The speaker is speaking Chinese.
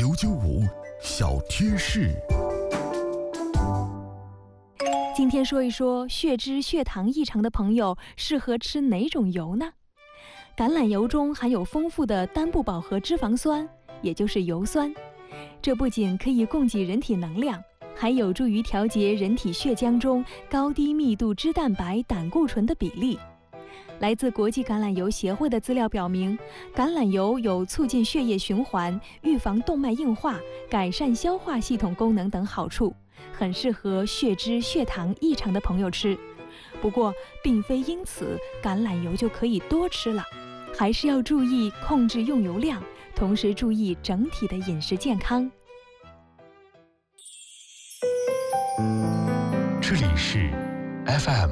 995小贴士。 今天说一说血脂、血糖异常的朋友适合吃哪种油呢？橄榄油中含有丰富的单不饱和脂肪酸，也就是油酸，这不仅可以供给人体能量，还有助于调节人体血浆中高低密度脂蛋白胆固醇的比例。来自国际橄榄油协会的资料表明，橄榄油有促进血液循环、预防动脉硬化、改善消化系统功能等好处，很适合血脂、血糖异常的朋友吃。不过，并非因此橄榄油就可以多吃了，还是要注意控制用油量，同时注意整体的饮食健康。 这里是 FM